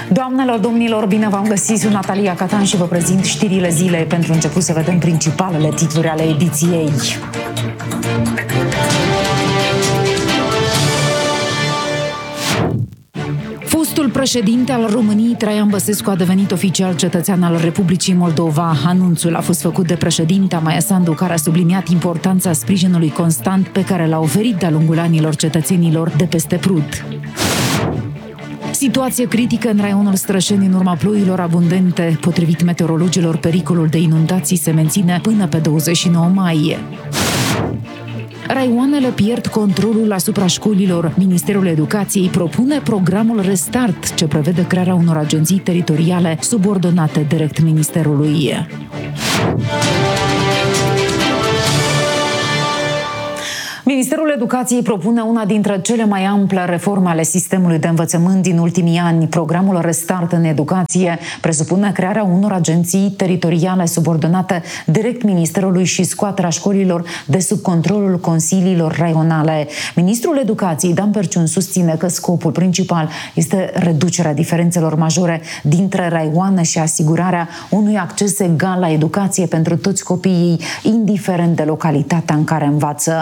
Doamnelor, domnilor, bine v-am găsit, sunt Natalia Catan și vă prezint știrile zilei. Pentru început să vedem principalele titluri ale ediției. Fostul președinte al României, Traian Băsescu, a devenit oficial cetățean al Republicii Moldova. Anunțul a fost făcut de președinta Maia Sandu, care a subliniat importanța sprijinului constant pe care l-a oferit de-a lungul anilor cetățenilor de peste Prut. Situație critică în raionul Strășeni în urma ploilor abundente. Potrivit meteorologilor, pericolul de inundații se menține până pe 29 mai. Raioanele pierd controlul asupra școlilor. Ministerul Educației propune programul Restart, ce prevede crearea unor agenții teritoriale subordonate direct Ministerului. Ministerul Educației propune una dintre cele mai ample reforme ale sistemului de învățământ din ultimii ani. Programul Restart în educație presupune crearea unor agenții teritoriale subordonate direct Ministerului și scoaterea școlilor de sub controlul consiliilor raionale. Ministrul Educației, Dan Perciun, susține că scopul principal este reducerea diferențelor majore dintre raioane și asigurarea unui acces egal la educație pentru toți copiii, indiferent de localitatea în care învață.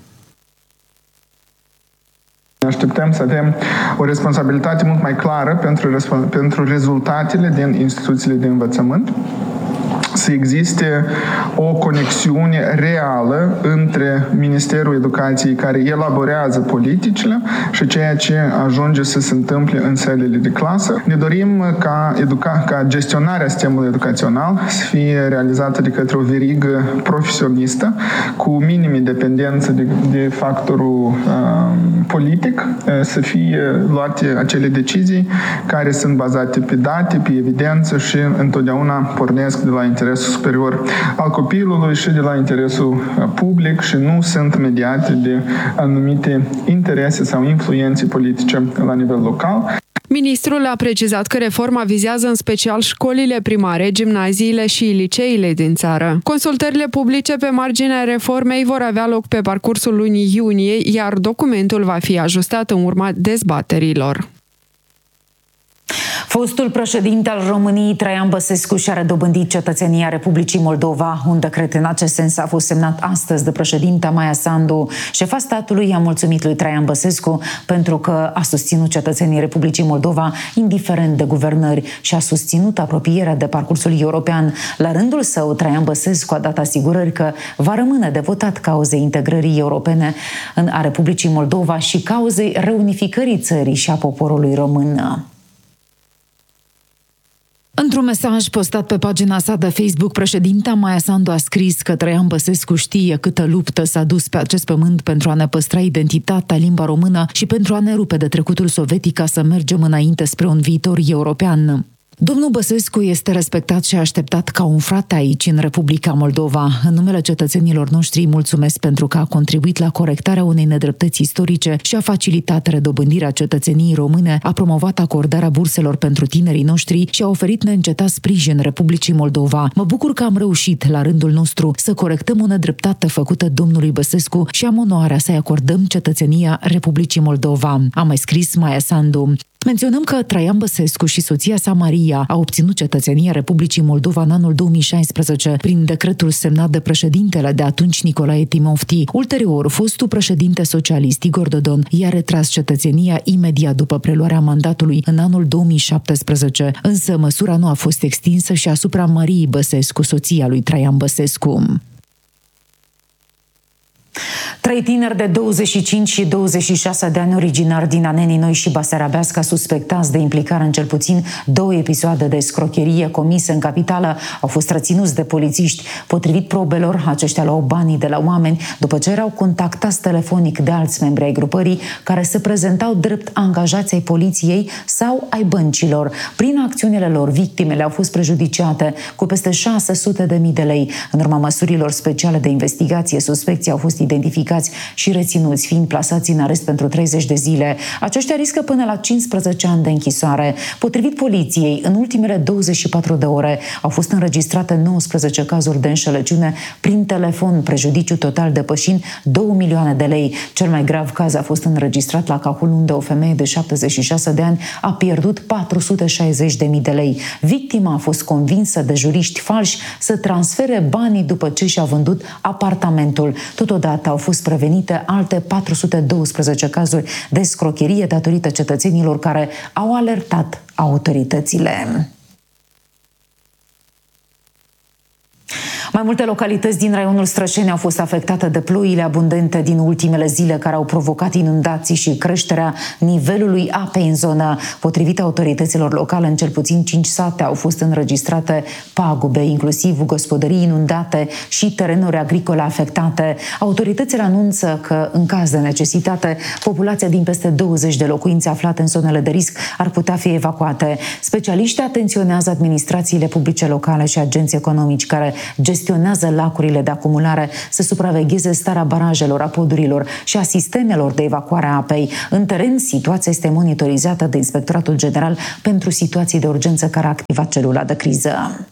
Așteptăm să avem o responsabilitate mult mai clară pentru rezultatele din instituțiile de învățământ, să existe o conexiune reală între Ministerul Educației, care elaborează politicile, și ceea ce ajunge să se întâmple în sălile de clasă. Ne dorim ca gestionarea sistemului educațional să fie realizată de către o verigă profesionistă, cu minime dependență de factorul politic, să fie luate acele decizii care sunt bazate pe date, pe evidență și întotdeauna pornesc de la interesul superior al copilului și de la interesul public și nu sunt mediate de anumite interese sau influențe politice la nivel local. Ministrul a precizat că reforma vizează în special școlile primare, gimnaziile și liceile din țară. Consultările publice pe marginea reformei vor avea loc pe parcursul lunii iunie, iar documentul va fi ajustat în urma dezbaterilor. Fostul președinte al României, Traian Băsescu, și-a redobândit cetățenia Republicii Moldova. Un decret în acest sens a fost semnat astăzi de președinta Maia Sandu. Șefa statului i-a mulțumit lui Traian Băsescu pentru că a susținut cetățenii Republicii Moldova, indiferent de guvernări, și a susținut apropierea de parcursul european. La rândul său, Traian Băsescu a dat asigurări că va rămâne devotat cauzei integrării europene a Republicii Moldova și cauzei reunificării țării și a poporului român. Într-un mesaj postat pe pagina sa de Facebook, președinta Maia Sandu a scris că Traian Băsescu știe câtă luptă s-a dus pe acest pământ pentru a ne păstra identitatea, limba română și pentru a ne rupe de trecutul sovietic ca să mergem înainte spre un viitor european. Domnul Băsescu este respectat și așteptat ca un frate aici, în Republica Moldova. În numele cetățenilor noștri îi mulțumesc pentru că a contribuit la corectarea unei nedreptăți istorice și a facilitat redobândirea cetățeniei române, a promovat acordarea burselor pentru tinerii noștri și a oferit neîncetat sprijin Republicii Moldova. Mă bucur că am reușit, la rândul nostru, să corectăm o nedreptate făcută domnului Băsescu și am onoarea să-i acordăm cetățenia Republicii Moldova, a mai scris Maia Sandu. Menționăm că Traian Băsescu și soția sa Maria au obținut cetățenia Republicii Moldova în anul 2016 prin decretul semnat de președintele de atunci Nicolae Timofti. Ulterior, fostul președinte socialist Igor Dodon i-a retras cetățenia imediat după preluarea mandatului în anul 2017, însă măsura nu a fost extinsă și asupra Mariei Băsescu, soția lui Traian Băsescu. 3 tineri de 25 și 26 de ani originari din Anenii Noi și Basarabeasca, suspectați de implicare în cel puțin 2 episoade de escrocherie comise în capitală, au fost reținuți de polițiști. Potrivit probelor, aceștia luau banii de la oameni după ce erau contactați telefonic de alți membri ai grupării care se prezentau drept angajați ai poliției sau ai băncilor. Prin acțiunile lor, victimele au fost prejudiciate cu peste 600.000 de lei. În urma măsurilor speciale de investigație, suspecții au fost identificați și reținuți, fiind plasați în arest pentru 30 de zile. Aceștia riscă până la 15 ani de închisoare. Potrivit poliției, în ultimele 24 de ore au fost înregistrate 19 cazuri de înșelăciune prin telefon, prejudiciu total depășind 2 milioane de lei. Cel mai grav caz a fost înregistrat la Cahul, unde o femeie de 76 de ani a pierdut 460.000 de lei. Victima a fost convinsă de juriști falși să transfere banii după ce și-a vândut apartamentul. Totodată au fost prevenite alte 412 cazuri de escrocherie datorită cetățenilor care au alertat autoritățile. Mai multe localități din raionul Strășeni au fost afectate de ploile abundente din ultimele zile, care au provocat inundații și creșterea nivelului apei în zonă. Potrivit autorităților locale, în cel puțin 5 sate au fost înregistrate pagube, inclusiv gospodării inundate și terenuri agricole afectate. Autoritățile anunță că, în caz de necesitate, populația din peste 20 de locuințe aflate în zonele de risc ar putea fi evacuate. Specialiștii atenționează administrațiile publice locale și agenții economici care gestionează lacurile de acumulare să supravegheze starea barajelor, a podurilor și a sistemelor de evacuare a apei. În teren, situația este monitorizată de Inspectoratul General pentru Situații de Urgență, care a activat celula de criză.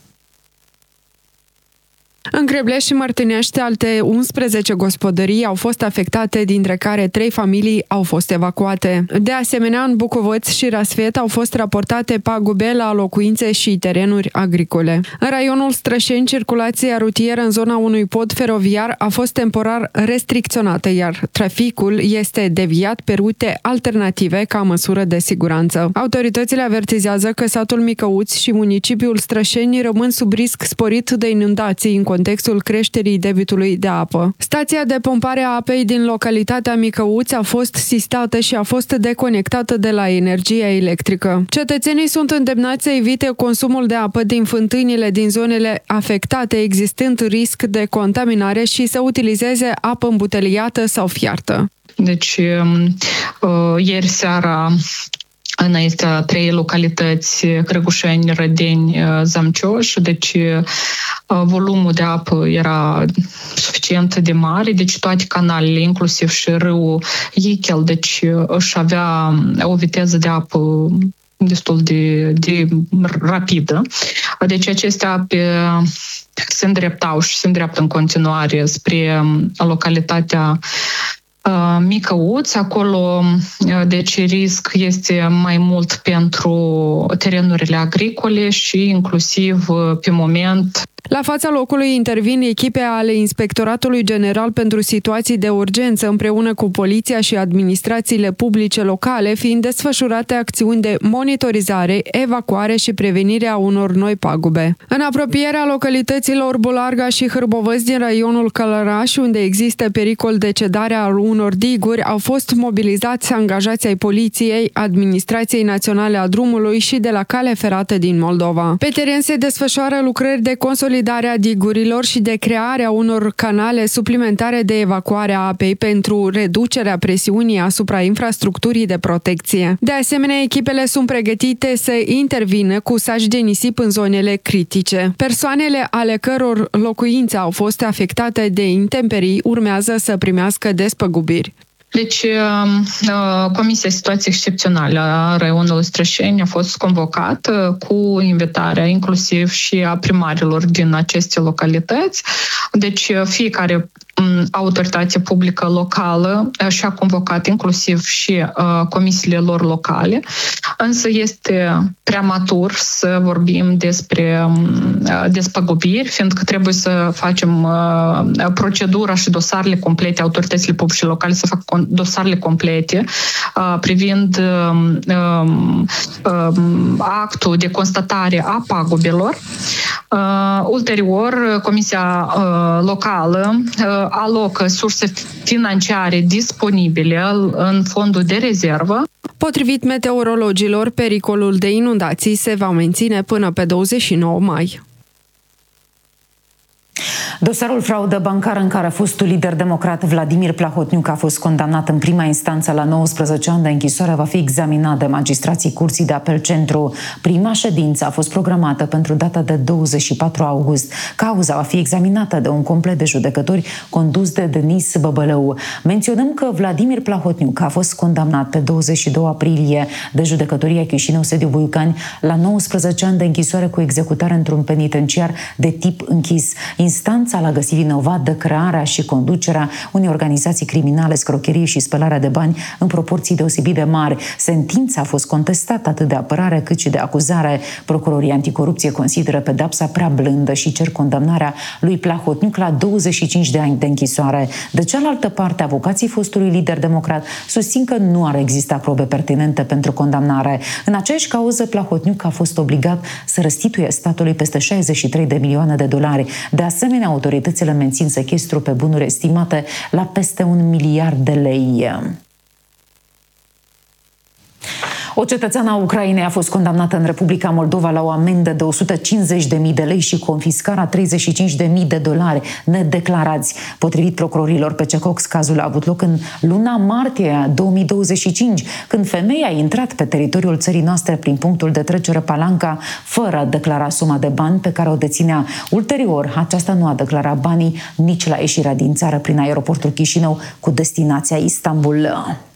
În Greblești și Mărtânești, alte 11 gospodării au fost afectate, dintre care 3 familii au fost evacuate. De asemenea, în Bucovăț și Rasfet au fost raportate pagube la locuințe și terenuri agricole. În raionul Strășeni, circulația rutieră în zona unui pod feroviar a fost temporar restricționată, iar traficul este deviat pe rute alternative ca măsură de siguranță. Autoritățile avertizează că satul Micăuți și municipiul Strășeni rămân sub risc sporit de inundații în contextul creșterii debitului de apă. Stația de pompare a apei din localitatea Micăuți a fost sistată și a fost deconectată de la energia electrică. Cetățenii sunt îndemnați să evite consumul de apă din fântânile din zonele afectate, existând risc de contaminare, și să utilizeze apă îmbuteliată sau fiartă. Deci, ieri seara, înainte 3 localități, Crăgușeni, Rădeni, Zamcioș, deci volumul de apă era suficient de mare, deci toate canalele, inclusiv și râul Ichel, deci își avea o viteză de apă destul de rapidă. Deci aceste ape se îndreptau și se îndreaptă în continuare spre localitatea Micăuți. Acolo, deci, risc este mai mult pentru terenurile agricole și inclusiv pe moment. La fața locului intervin echipe ale Inspectoratului General pentru Situații de Urgență împreună cu poliția și administrațiile publice locale, fiind desfășurate acțiuni de monitorizare, evacuare și prevenire a unor noi pagube. În apropierea localităților Bularga și Hârbovăz din raionul Călăraș, unde există pericol de cedare a unor diguri, au fost mobilizați angajați ai poliției, Administrației Naționale a Drumului și de la Cale Ferată din Moldova. Pe teren se desfășoară lucrări de consolidarea digurilor și de crearea unor canale suplimentare de evacuare a apei pentru reducerea presiunii asupra infrastructurii de protecție. De asemenea, echipele sunt pregătite să intervină cu saci de nisip în zonele critice. Persoanele ale căror locuințe au fost afectate de intemperii urmează să primească despăgubiri. Deci, Comisia Situații Excepționale a raionului Strășeni a fost convocată cu invitarea inclusiv și a primarilor din aceste localități. Deci, fiecare autoritate publică locală și-a convocat inclusiv și comisiile lor locale, însă este prematur să vorbim despre despăgubiri, fiindcă trebuie să facem procedura și dosarele complete, autoritățile publice locale să facă dosarele complete privind actul de constatare a pagubelor. Ulterior, Comisia locală alocă surse financiare disponibile în fondul de rezervă. Potrivit meteorologilor, pericolul de inundații se va menține până pe 29 mai. Dosarul fraudă bancară în care fostul lider democrat Vladimir Plahotniuc a fost condamnat în prima instanță la 19 ani de închisoare va fi examinat de magistrații Curții de Apel Centru. Prima ședință a fost programată pentru data de 24 august. Cauza va fi examinată de un complet de judecători condus de Denis Băbălău. Menționăm că Vladimir Plahotniuc a fost condamnat pe 22 aprilie de judecătoria Chișinău Sediu Buicani la 19 ani de închisoare cu executare într-un penitenciar de tip închis. Instanța l-a găsit vinovat de crearea și conducerea unei organizații criminale, scrocherie și spălarea de bani în proporții deosebit de mari. Sentința a fost contestată atât de apărare cât și de acuzare. Procurorii anticorupție consideră pedapsa prea blândă și cer condamnarea lui Plahotniuc la 25 de ani de închisoare. De cealaltă parte, avocații fostului lider democrat susțin că nu ar exista probe pertinente pentru condamnare. În aceeași cauză, Plahotniuc a fost obligat să restituie statului peste 63 de milioane de dolari. De asemenea, autoritățile mențin sechestru pe bunuri estimate la peste 1 miliard de lei. O cetățeană a Ucrainei a fost condamnată în Republica Moldova la o amendă de 150.000 de lei și confiscarea 35.000 de dolari nedeclarați. Potrivit procurorilor PCCOX, cazul a avut loc în luna martie 2025, când femeia a intrat pe teritoriul țării noastre prin punctul de trecere Palanca, fără a declara suma de bani pe care o deținea. Ulterior, aceasta nu a declarat banii nici la ieșirea din țară prin aeroportul Chișinău cu destinația Istanbul.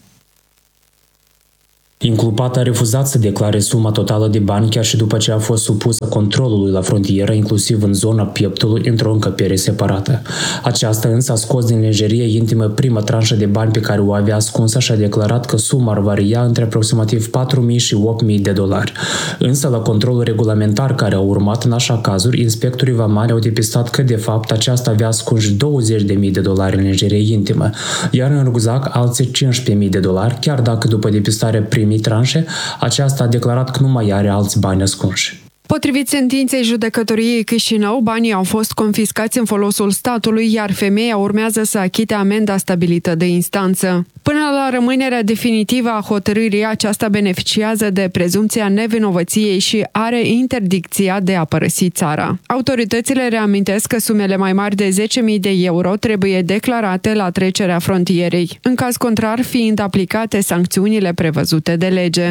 Inculpata a refuzat să declare suma totală de bani chiar și după ce a fost supusă controlului la frontieră, inclusiv în zona pieptului, într-o încăpere separată. Aceasta însă a scos din lingerie intimă prima tranșă de bani pe care o avea ascunsă și a declarat că suma ar varia între aproximativ 4.000 și 8.000 de dolari. Însă, la controlul regulamentar care a urmat în așa cazuri, inspectorii vamali au depistat că, de fapt, aceasta avea ascunși 20.000 de dolari în lingerie intimă, iar în rucsac alții 15.000 de dolari, chiar dacă după depistare tranșe, aceasta a declarat că nu mai are alți bani ascunși. Potrivit sentinței judecătoriei Chișinău, banii au fost confiscați în folosul statului, iar femeia urmează să achite amenda stabilită de instanță. Până la rămânerea definitivă a hotărârii, aceasta beneficiază de prezumția nevinovăției și are interdicția de a părăsi țara. Autoritățile reamintesc că sumele mai mari de 10.000 de euro trebuie declarate la trecerea frontierei, în caz contrar fiind aplicate sancțiunile prevăzute de lege.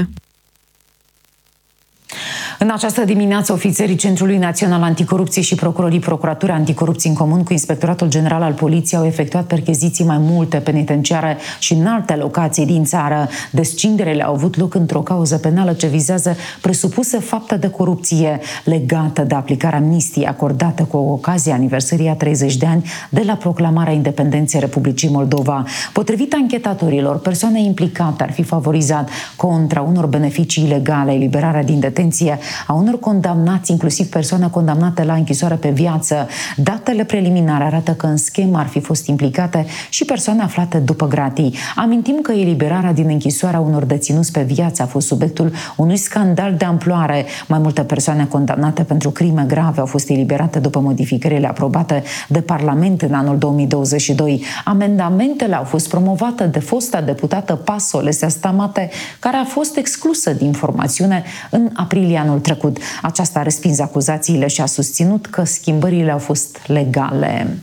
În această dimineață, ofițerii Centrului Național Anticorupție și procurorii Procuraturii Anticorupție în comun cu Inspectoratul General al Poliției au efectuat percheziții mai multe penitenciare și în alte locații din țară. Descinderile au avut loc într-o cauză penală ce vizează presupuse fapte de corupție legată de aplicarea amnistiei acordată cu ocazia aniversării a 30 de ani de la proclamarea independenței Republicii Moldova. Potrivit anchetatorilor, persoane implicate ar fi favorizat contra unor beneficii ilegale eliberarea din detenție a unor condamnați, inclusiv persoane condamnate la închisoare pe viață. Datele preliminare arată că în schemă ar fi fost implicate și persoane aflate după gratii. Amintim că eliberarea din închisoarea unor deținuți pe viață a fost subiectul unui scandal de amploare. Mai multe persoane condamnate pentru crime grave au fost eliberate după modificările aprobate de Parlament în anul 2022. Amendamentele au fost promovate de fosta deputată PASO, Lesea Stamate, care a fost exclusă din formațiune în aprilie anul trecut. Aceasta a respins acuzațiile și a susținut că schimbările au fost legale.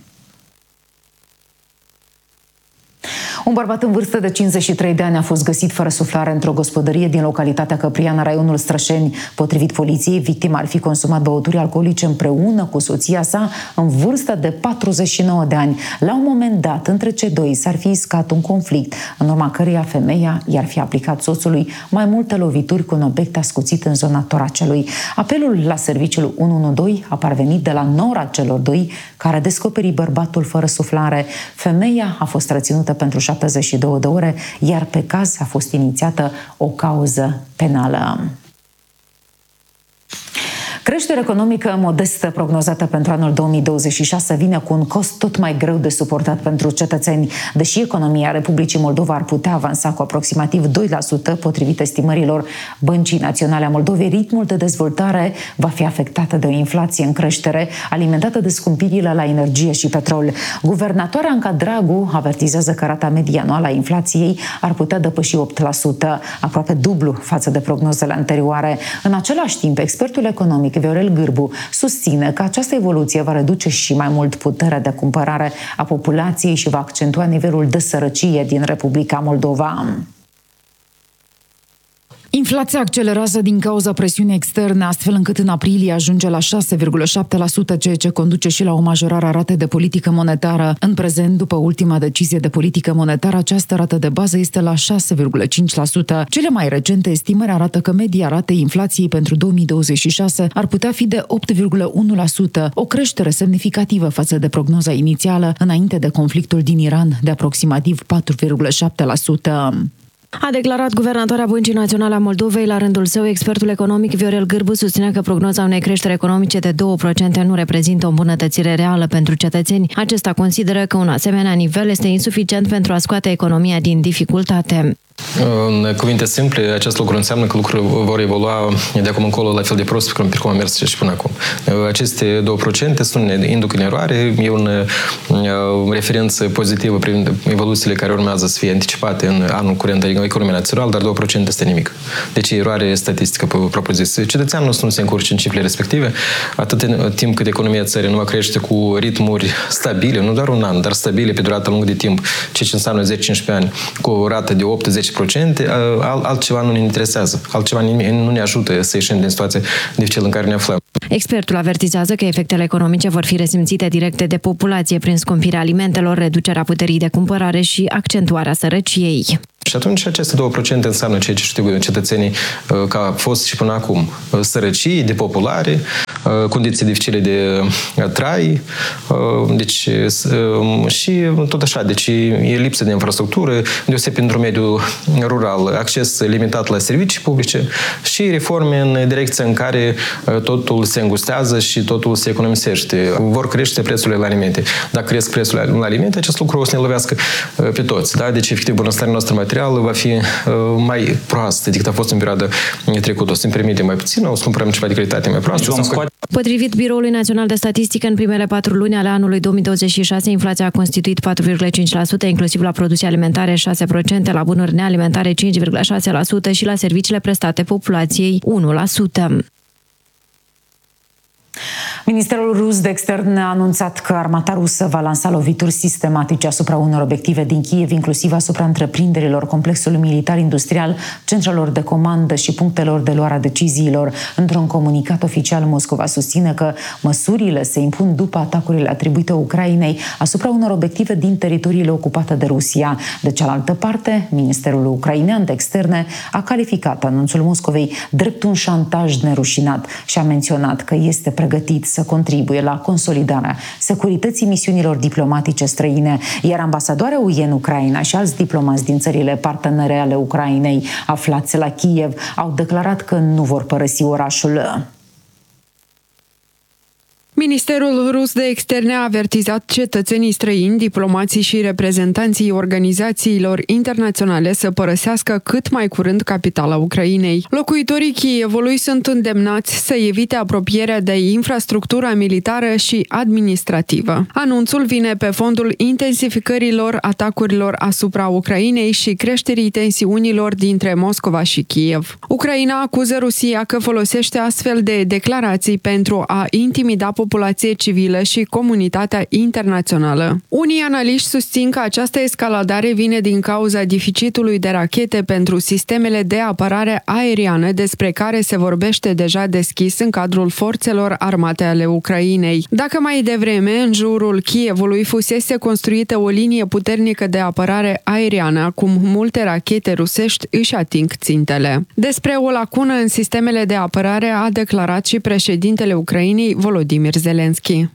Un bărbat în vârstă de 53 de ani a fost găsit fără suflare într-o gospodărie din localitatea Căpriana, raionul Strășeni. Potrivit poliției, victima ar fi consumat băuturi alcoolice împreună cu soția sa în vârstă de 49 de ani. La un moment dat, între cei doi s-ar fi iscat un conflict, în urma căreia femeia i-ar fi aplicat soțului mai multe lovituri cu un obiect ascuțit în zona toracelui. Apelul la serviciul 112 a parvenit de la nora celor doi, care a descoperit bărbatul fără suflare. Femeia a fost reținută pentru 72 de ore, iar pe caz a fost inițiată o cauză penală. Creșterea economică modestă prognozată pentru anul 2026 vine cu un cost tot mai greu de suportat pentru cetățeni. Deși economia Republicii Moldova ar putea avansa cu aproximativ 2% potrivit estimărilor Băncii Naționale a Moldovei, ritmul de dezvoltare va fi afectat de o inflație în creștere, alimentată de scumpirile la energie și petrol. Guvernatoarea Anca Dragu avertizează că rata medie anuală a inflației ar putea depăși 8%, aproape dublu față de prognozele anterioare. În același timp, expertul economic economic Viorel Gârbu susține că această evoluție va reduce și mai mult puterea de cumpărare a populației și va accentua nivelul de sărăcie din Republica Moldova. Inflația accelerează din cauza presiunii externe, astfel încât în aprilie ajunge la 6,7%, ceea ce conduce și la o majorare a ratei de politică monetară. În prezent, după ultima decizie de politică monetară, această rată de bază este la 6,5%. Cele mai recente estimări arată că media ratei inflației pentru 2026 ar putea fi de 8,1%, o creștere semnificativă față de prognoza inițială înainte de conflictul din Iran de aproximativ 4,7%. A declarat guvernatoarea Băncii Naționale a Moldovei. La rândul său, expertul economic Viorel Gârbu susține că prognoza unei creșteri economice de 2% nu reprezintă o îmbunătățire reală pentru cetățeni. Acesta consideră că un asemenea nivel este insuficient pentru a scoate economia din dificultate. În cuvinte simple, acest lucru înseamnă că lucrurile vor evolua de acum încolo la fel de prost pe cum a mers și până acum. Aceste 2% ne induc în eroare, e o referință pozitivă privind evoluțiile care urmează să fie anticipate în anul curent, adică economia națională, dar 2% este nimic. Deci e eroare statistică propriu-zis. Cetățeanul nu se încurce în cifrele respective, atât timp cât economia țării nu va crește cu ritmuri stabile, nu doar un an, dar stabile pe durată lungă de timp, ceea ce înseamnă 10-15 ani, cu o rată de 8-10%, altceva nu ne interesează, altceva nu ne ajută să ieșim din situația dificilă în care ne aflăm. Expertul avertizează că efectele economice vor fi resimțite directe de populație prin scumpirea alimentelor, reducerea puterii de cumpărare și accentuarea sărăciei. Și atunci aceste 2% înseamnă ceea ce știu cetățenii că a fost și până acum. Sărăcie, depopulare, condiții dificile de trai, deci, și tot așa. Deci e lipsă de infrastructură, deosebit într-un mediu rural, acces limitat la servicii publice și reforme în direcția în care totul se îngustează și totul se economisește. Vor crește prețurile la alimente. Dacă cresc prețurile la alimente, acest lucru o să ne lovească pe toți. Da? Deci, efectiv, bunăstarea noastră materială va fi mai proastă decât a fost în perioada trecută. O să ne permite mai puțin, o să cumpărăm ceva de calitate mai proastă. Potrivit Biroului Național de Statistică, în primele 4 luni ale anului 2026, inflația a constituit 4,5%, inclusiv la produse alimentare 6%, la bunuri nealimentare 5,6% și la serviciile prestate populației 1%. Ministerul rus de externe a anunțat că armata rusă va lansa lovituri sistematice asupra unor obiective din Kiev, inclusiv asupra întreprinderilor, complexului militar-industrial, centrelor de comandă și punctelor de luare a deciziilor. Într-un comunicat oficial, Moscova susține că măsurile se impun după atacurile atribuite Ucrainei asupra unor obiective din teritoriile ocupate de Rusia. De cealaltă parte, Ministerul ucrainean de externe a calificat anunțul Moscovei drept un șantaj nerușinat și a menționat că este pregătit să contribuie la consolidarea securității misiunilor diplomatice străine, iar ambasadoarea UE în Ucraina și alți diplomați din țările partenere ale Ucrainei aflați la Kiev au declarat că nu vor părăsi orașul. Ministerul rus de externe a avertizat cetățenii străini, diplomații și reprezentanții organizațiilor internaționale să părăsească cât mai curând capitala Ucrainei. Locuitorii Kievului sunt îndemnați să evite apropierea de infrastructura militară și administrativă. Anunțul vine pe fondul intensificărilor atacurilor asupra Ucrainei și creșterii tensiunilor dintre Moscova și Kiev. Ucraina acuză Rusia că folosește astfel de declarații pentru a intimida populație civilă și comunitatea internațională. Unii analiști susțin că această escaladare vine din cauza deficitului de rachete pentru sistemele de apărare aeriană, despre care se vorbește deja deschis în cadrul forțelor armate ale Ucrainei. Dacă mai devreme, în jurul Kievului fusese construită o linie puternică de apărare aeriană, acum multe rachete rusești își ating țintele. Despre o lacună în sistemele de apărare a declarat și președintele Ucrainei, Volodymyr Zelensky.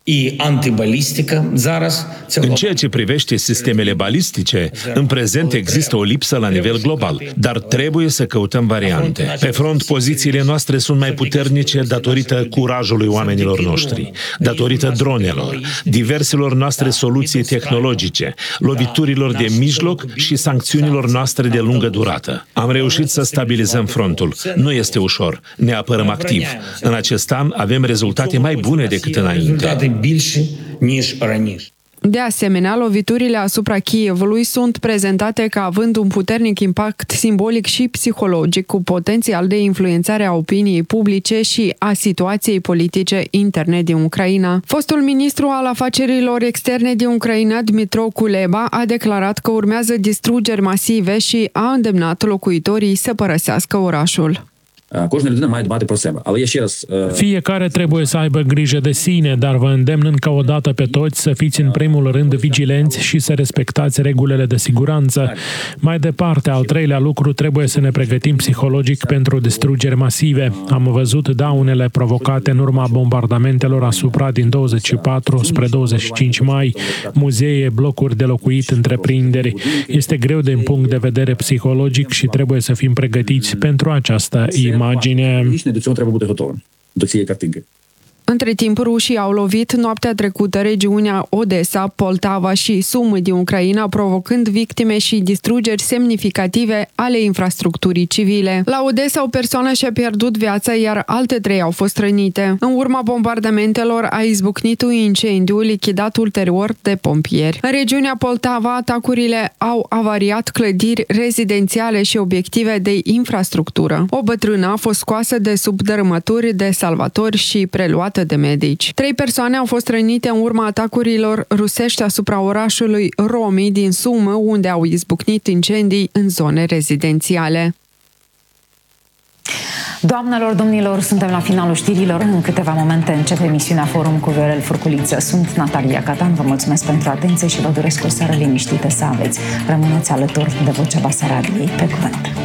În ceea ce privește sistemele balistice, în prezent există o lipsă la nivel global, dar trebuie să căutăm variante. Pe front, pozițiile noastre sunt mai puternice datorită curajului oamenilor noștri, datorită dronelor, diverselor noastre soluții tehnologice, loviturilor de mijloc și sancțiunilor noastre de lungă durată. Am reușit să stabilizăm frontul. Nu este ușor. Ne apărăm activ. În acest an avem rezultate mai bune decât înainte. De asemenea, loviturile asupra Kievului sunt prezentate ca având un puternic impact simbolic și psihologic, cu potențial de influențare a opiniei publice și a situației politice interne din Ucraina. Fostul ministru al afacerilor externe din Ucraina, Dmytro Kuleba, a declarat că urmează distrugeri masive și a îndemnat locuitorii să părăsească orașul. Fiecare trebuie să aibă grijă de sine, dar vă îndemn încă o dată pe toți să fiți în primul rând vigilenți și să respectați regulile de siguranță. Mai departe, al treilea lucru, trebuie să ne pregătim psihologic pentru distrugeri masive. Am văzut daunele provocate în urma bombardamentelor asupra din 24 spre 25 mai, muzee, blocuri de locuit, întreprinderi. Este greu din punct de vedere psihologic și trebuie să fim pregătiți pentru această imagine. Între timp, rușii au lovit noaptea trecută regiunea Odessa, Poltava și Sumi din Ucraina, provocând victime și distrugeri semnificative ale infrastructurii civile. La Odessa, o persoană și-a pierdut viața, iar alte 3 au fost rănite. În urma bombardamentelor a izbucnit un incendiu lichidat ulterior de pompieri. În regiunea Poltava, atacurile au avariat clădiri rezidențiale și obiective de infrastructură. O bătrână a fost scoasă de sub dărâmături de salvatori și preluată de medici. 3 persoane au fost rănite în urma atacurilor rusești asupra orașului Romi din Sumă, unde au izbucnit incendii în zone rezidențiale. Doamnelor, domnilor, suntem la finalul știrilor. În câteva momente începe emisiunea Forum cu Viorel Furculiță. Sunt Natalia Catan, vă mulțumesc pentru atenție și vă doresc o seară liniștită să aveți. Rămâneți alături de Vocea Basarabiei. Pe cuvânt!